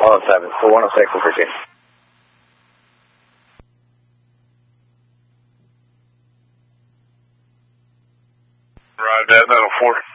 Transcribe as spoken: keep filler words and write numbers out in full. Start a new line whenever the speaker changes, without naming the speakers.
one oh seven, so one oh six and thirteen.
Right, that, that'll four.